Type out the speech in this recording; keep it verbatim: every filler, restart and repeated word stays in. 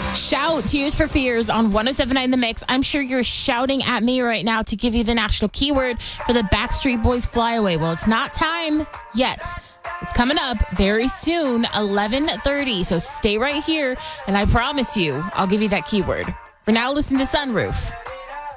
Shout Tears for Fears on one oh seven point nine The Mix. I'm sure you're shouting at me right now to give you the national keyword for the Backstreet Boys Flyaway. Well, it's not time yet. It's coming up very soon, eleven thirty. So stay right here, and I promise you, I'll give you that keyword. For now, listen to Sunroof.